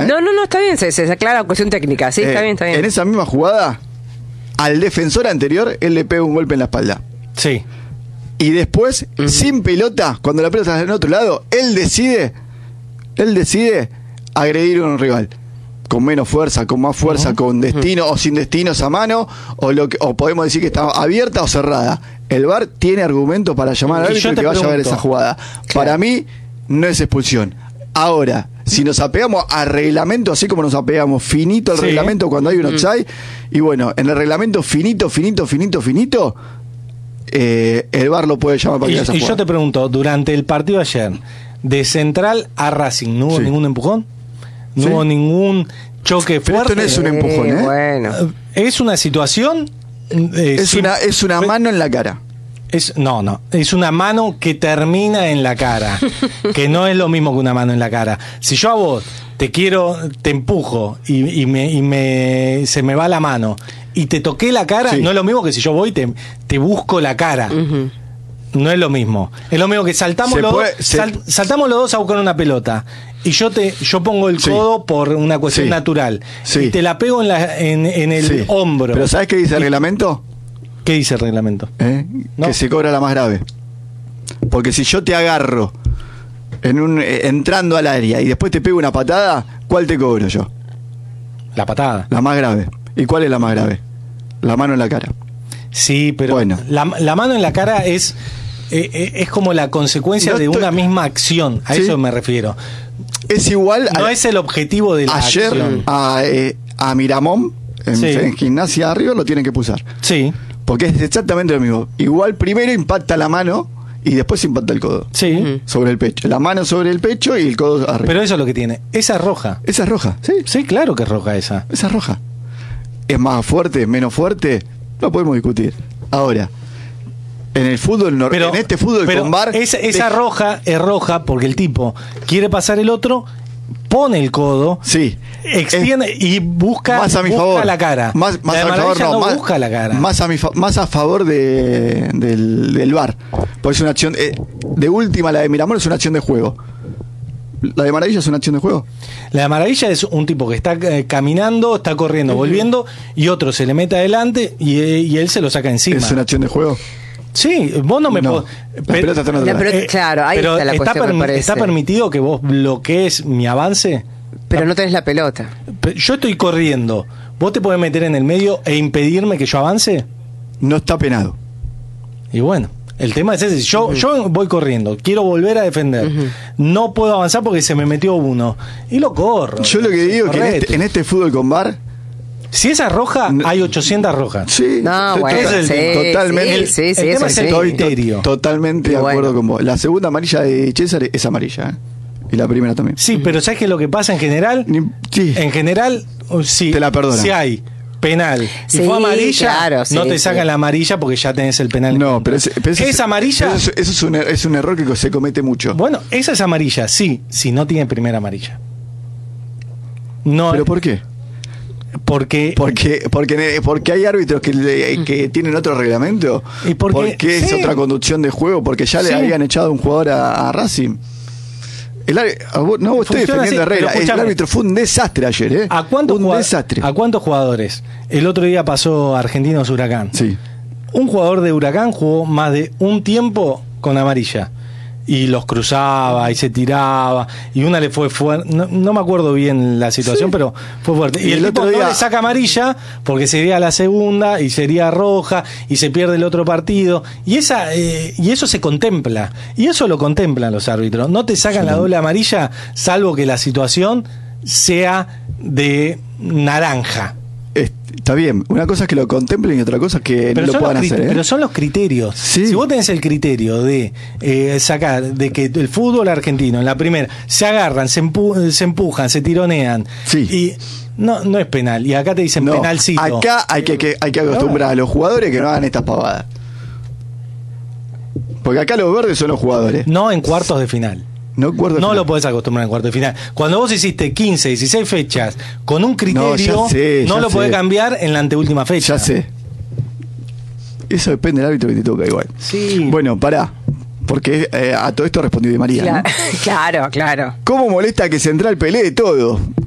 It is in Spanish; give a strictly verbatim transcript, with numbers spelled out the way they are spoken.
¿eh? No, no, no, está bien, se, se aclara cuestión técnica, sí, Eh, está bien, está bien. En esa misma jugada, al defensor anterior, él le pega un golpe en la espalda. Sí. Y después, uh-huh. sin pelota, cuando la pelota está en otro lado, él decide, él decide agredir a un rival. Con menos fuerza, con más fuerza, uh-huh. con destino uh-huh. o sin destinos a mano, o, lo que, o podemos decir que está abierta o cerrada. El V A R tiene argumentos para llamar al árbitro y que vaya pregunto, a ver esa jugada. Claro. Para mí, no es expulsión. Ahora, si nos apegamos al reglamento, así como nos apegamos finito al sí. reglamento cuando hay un offside, uh-huh. y bueno, en el reglamento finito, finito, finito, finito, eh, el V A R lo puede llamar para y, que esa y jugada. yo te pregunto, durante el partido de ayer, de Central a Racing, ¿no hubo sí. ningún empujón? No ¿Sí? hubo ningún choque fuerte. Pero esto no es un empujón, ¿eh? Bueno. Es una situación... Eh, es, una, es una mano en la cara. Es, no, no, es una mano que termina en la cara, que no es lo mismo que una mano en la cara. Si yo a vos te quiero, te empujo y, y, me, y me, se me va la mano y te toqué la cara, sí. no es lo mismo que si yo voy y te, te busco la cara. Uh-huh. No es lo mismo. Es lo mismo que saltamos los puede, dos, se... sal, saltamos los dos a buscar una pelota y yo te yo pongo el codo sí. por una cuestión sí. natural sí. y te la pego en, la, en, en el sí. hombro. ¿Pero sabes qué dice el y, reglamento? ¿Qué dice el reglamento? ¿Eh? ¿No? Que se cobra la más grave. Porque si yo te agarro en un eh, entrando al área y después te pego una patada, ¿cuál te cobro yo? La patada. La más grave. ¿Y cuál es la más grave? La mano en la cara. Sí, pero bueno. la, la mano en la cara es eh, eh, es como la consecuencia no de estoy... una misma acción. A ¿Sí? eso me refiero. Es igual. No a... es el objetivo de la ayer acción. a, eh, a Miramón en, sí. en Gimnasia arriba lo tienen que pulsar. Sí. Porque es exactamente lo mismo. Igual primero impacta la mano y después impacta el codo. Sí. Sobre el pecho. La mano sobre el pecho y el codo arriba. Pero eso es lo que tiene. Esa es roja. Esa es roja, sí. Sí, claro que es roja esa. Esa es roja. ¿Es más fuerte, menos fuerte? No podemos discutir. Ahora, en el fútbol, pero, en este fútbol pero con V A R... Esa, esa de... roja es roja porque el tipo quiere pasar el otro... pone el codo, sí, extiende y busca, más a mi busca favor. la cara. Más, más la a mi favor, no, no más, busca la cara. Más a, mi fa- más a favor de, del, del V A R. Porque es una acción. Eh, de última, la de Miramón es una acción de juego. ¿La de Maravilla es una acción de juego? La de Maravilla es un tipo que está eh, caminando, está corriendo, uh-huh. volviendo, y otro se le mete adelante y, eh, y él se lo saca encima. ¿Es una acción de juego? Sí, vos no me no, podés. La pelota está en la pelota, claro, ahí pero está la está cuestión, permi- me parece. ¿Está permitido que vos bloquees mi avance? Pero no tenés la pelota. Yo estoy corriendo. ¿Vos te podés meter en el medio e impedirme que yo avance? No está penado. Y bueno, el tema es ese. Yo, uh-huh. yo voy corriendo, quiero volver a defender. Uh-huh. No puedo avanzar porque se me metió uno. Y lo corro. Yo lo que digo es que en este, en este fútbol con V A R... Si esa es roja, no, hay ochocientas rojas. Sí, no, bueno, total, sí, totalmente. Sí, sí, sí, el tema sí, es el sí. criterio. Totalmente de acuerdo bueno. con vos. La segunda amarilla de César es amarilla, ¿eh? Y la primera también. Sí, pero ¿sabes qué es lo que pasa en general? Ni, sí. En general, sí. Te la perdonan. Si hay penal y sí, fue amarilla, claro, sí, no te sí. sacan la amarilla porque ya tenés el penal. No, pero, ese, pero ¿Qué es amarilla? Eso, eso es, un, es un error que se comete mucho. Bueno, esa es amarilla, sí, si no tiene primera amarilla. No. ¿Pero por qué? Porque, porque porque porque hay árbitros que, le, que tienen otro reglamento. ¿Y por qué? Porque es sí. otra conducción de juego, porque ya sí. le habían echado a un jugador a, a Racing. El, no vos estoy defendiendo a Herrera. El árbitro fue un desastre ayer, ¿eh? ¿A cuántos, un jugad- desastre. ¿A cuántos jugadores? El otro día pasó Argentinos Huracán. Sí. Un jugador de Huracán jugó más de un tiempo con amarilla. Y los cruzaba y se tiraba. Y una le fue fuerte. No, no me acuerdo bien la situación, sí. pero fue fuerte. Y, y el, el tipo otro día no le saca amarilla porque sería la segunda y sería roja y se pierde el otro partido. Y esa eh, y eso se contempla. Y eso lo contemplan los árbitros. No te sacan sí. la doble amarilla salvo que la situación sea de naranja. Está bien, una cosa es que lo contemplen y otra cosa es que pero no lo puedan crit- hacer. ¿eh? Pero son los criterios. Sí. Si vos tenés el criterio de eh, sacar, de que el fútbol argentino en la primera se agarran, se, empu- se empujan, se tironean, sí. y no, no es penal. Y acá te dicen no, penalcito. Acá hay que, que, hay que acostumbrar no. a los jugadores que no hagan estas pavadas. Porque acá los verdes son los jugadores. No en cuartos de final. No, no lo podés acostumbrar en cuarto de final. Cuando vos hiciste quince, dieciséis fechas con un criterio, no, sé, no lo sé. podés cambiar en la anteúltima fecha. Ya sé. Eso depende del árbitro que te toca igual. Sí. Bueno, pará. Porque eh, a todo esto respondió Di María. Claro, ¿no? claro, claro. ¿Cómo molesta que Central pelee todo?